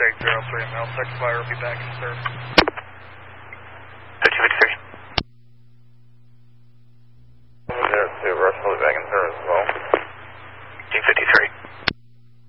Greg 03 Mel, Tech Flyer will be back in service.